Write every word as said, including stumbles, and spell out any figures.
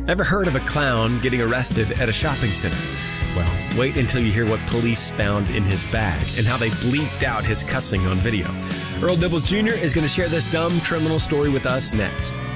Ever heard of a clown getting arrested at a shopping center? Well, wait until you hear what police found in his bag and how they bleeped out his cussing on video. Earl Dibbles Junior is going to share this dumb criminal story with us next.